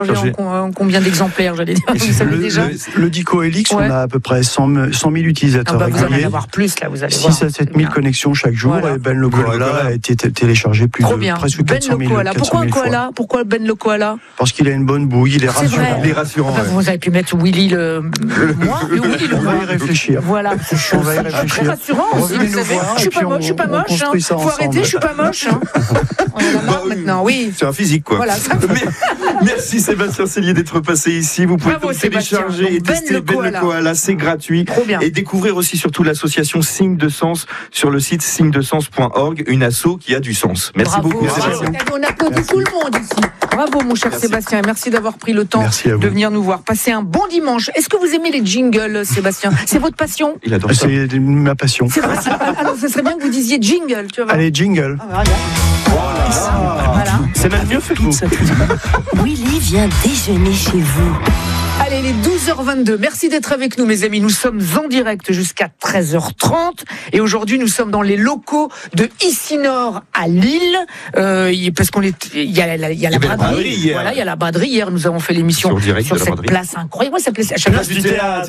En combien d'exemplaires, j'allais dire, vous savez déjà le Dico Helix, on a à peu près 100 000 utilisateurs réguliers. Vous allez en avoir plus, là, vous allez 6 à 7 000 connexions chaque jour. Voilà. Et Ben le Koala a été téléchargé presque 400 000 fois. Pourquoi un koala? Pourquoi Ben le Koala? Parce qu'il a une bonne bouille, il est rassurant. Il est rassurant. Vous avez pu mettre Willy le moi. On va y réfléchir. Voilà, on va y réfléchir. Très rassurant aussi, vous savez. Je suis pas moche. Faut arrêter, je suis pas moche. On en a marre maintenant, oui. C'est un physique, quoi. Voilà. Merci Sébastien Cellier d'être passé ici. Vous pouvez donc télécharger et tester Ben le Koala, c'est gratuit. Trop bien. Et découvrir aussi surtout l'association Signe de Sens sur le site signedesens.org, une asso qui a du sens. Merci beaucoup Sébastien. On applaudit tout le monde ici. Bravo mon cher Sébastien, et merci d'avoir pris le temps de venir nous voir. Passez un bon dimanche. Est-ce que vous aimez les jingles, Sébastien? C'est votre passion? Il adore ça. C'est ma passion. C'est vrai, alors ce serait bien que vous disiez jingle, tu vois. Allez, jingle. Voilà. C'est même mieux fait que vous. Willy vient déjeuner chez vous. Allez, il est 12h22. Merci d'être avec nous, mes amis. Nous sommes en direct jusqu'à 13h30. Et aujourd'hui, nous sommes dans les locaux de Ici-Nord à Lille. Parce il y a la braderie. Voilà, il y a la braderie. Hier, nous avons fait l'émission sur cette place incroyable. Ça s'appelait Place du théâtre.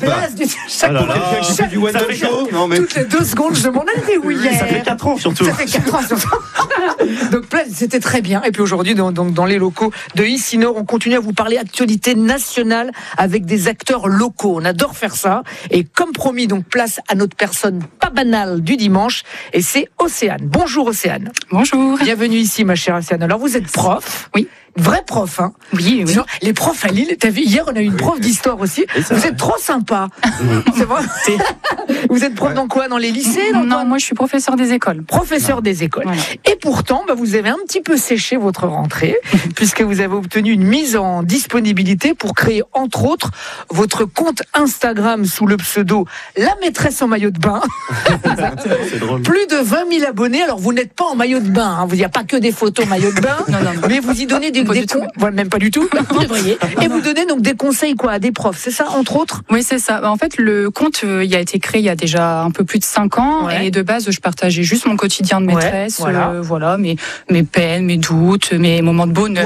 Toutes les 2 secondes, je demande où hier. Ça fait 4 ans surtout. Ça fait 4 ans surtout. Donc, c'était très bien. Et puis aujourd'hui, dans les locaux de Ici-Nord, on continue à vous parler actualité nationale avec des acteurs locaux. On adore faire ça. Et comme promis, donc place à notre personne pas banale du dimanche. Et c'est Océane. Bonjour Océane. Bonjour. Bienvenue ici, ma chère Océane. Alors vous êtes prof. Oui. Vrai prof, hein. Oui. Sinon, les profs à Lille, t'as vu, hier on a eu une prof d'histoire aussi. Vous êtes trop sympa. C'est vrai. Vous êtes prof dans quoi? Dans les lycées? Non, moi je suis professeur des écoles. Professeur des écoles. Voilà. Et pourtant, vous avez un petit peu séché votre rentrée, puisque vous avez obtenu une mise en disponibilité pour créer, entre autres, votre compte Instagram sous le pseudo La Maîtresse en maillot de bain. C'est drôle. Plus de 20 000 abonnés. Alors vous n'êtes pas en maillot de bain, hein. Il n'y a pas que des photos maillot de bain, mais vous y donnez des même pas du tout. Vous devriez. Et vous donnez donc des conseils à des profs, c'est ça, entre autres? Oui, c'est ça. En fait, le compte, il a été créé il y a déjà un peu plus de 5 ans. Ouais. Et de base, je partageais juste mon quotidien de maîtresse. Voilà, mes peines, mes doutes, mes moments de bonheur.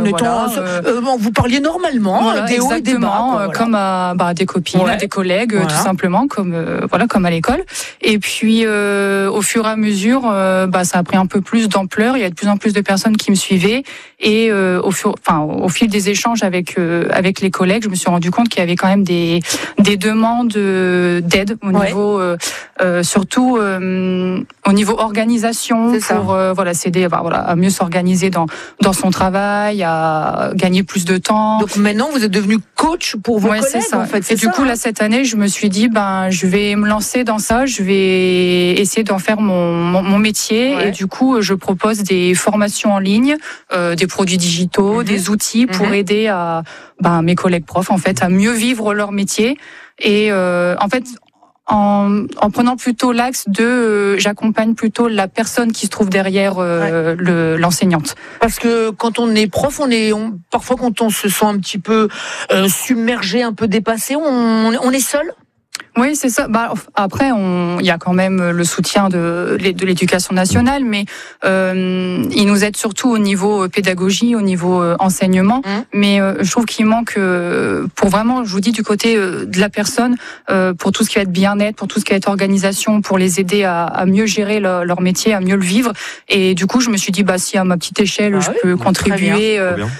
Vous parliez normalement, des hauts et des bas. Comme à des copines, à des collègues, tout simplement, comme à l'école. Et puis, au fur et à mesure, ça a pris un peu plus d'ampleur. Il y a de plus en plus de personnes qui me suivaient. Et au fil des échanges avec les collègues, je me suis rendu compte qu'il y avait quand même des demandes d'aide au niveau surtout au niveau organisation pour s'aider à mieux s'organiser dans son travail, à gagner plus de temps. Donc maintenant vous êtes devenu coach pour vos collègues, c'est ça. En fait. Et du coup là cette année, je me suis dit je vais me lancer dans ça, je vais essayer d'en faire mon métier et du coup je propose des formations en ligne, des produits digitaux, des outils pour aider à mes collègues profs en fait à mieux vivre leur métier et en fait en prenant plutôt l'axe de j'accompagne plutôt la personne qui se trouve derrière l'enseignante. Parce que quand on est prof, parfois quand on se sent un petit peu submergé, un peu dépassé, on est seul. Oui, c'est ça. Après, il y a quand même le soutien de l'éducation nationale, mais il nous aide surtout au niveau pédagogie, au niveau enseignement. Mais je trouve qu'il manque, pour vraiment, je vous dis, du côté de la personne, pour tout ce qui va être bien-être, pour tout ce qui va être organisation, pour les aider à mieux gérer leur métier, à mieux le vivre. Et du coup, je me suis dit, si à ma petite échelle, je peux contribuer.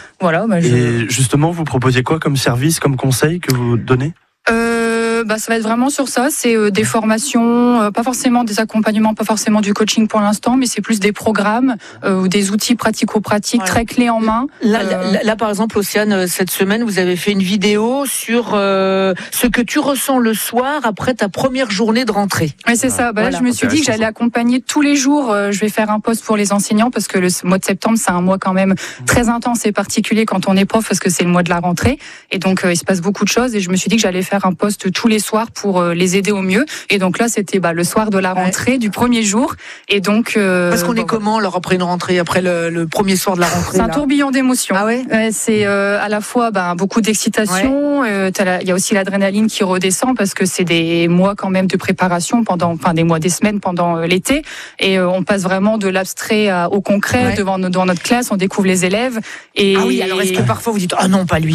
Et justement, vous proposez quoi comme service, comme conseil que vous donnez? Ça va être vraiment sur ça, c'est des formations, pas forcément des accompagnements, pas forcément du coaching pour l'instant, mais c'est plus des programmes ou des outils pratico-pratiques très clés en main. Là, par exemple, Océane, cette semaine, vous avez fait une vidéo sur ce que tu ressens le soir après ta première journée de rentrée. Oui, c'est ça. Je me suis dit que j'allais accompagner tous les jours. Je vais faire un post pour les enseignants parce que le mois de septembre, c'est un mois quand même très intense et particulier quand on est prof parce que c'est le mois de la rentrée. Et donc, il se passe beaucoup de choses et je me suis dit que j'allais faire un post tous les soirs pour les aider au mieux. Et donc là, c'était le soir de la rentrée du premier jour. Et donc parce qu'on est comment alors après une rentrée, après le premier soir de la rentrée? C'est un tourbillon d'émotions. Ah ouais. C'est à la fois beaucoup d'excitation. Il y a aussi l'adrénaline qui redescend parce que c'est des mois quand même de préparation des semaines pendant l'été. Et on passe vraiment de l'abstrait au concret devant notre classe. On découvre les élèves. Et alors est-ce que parfois vous dites non, pas lui?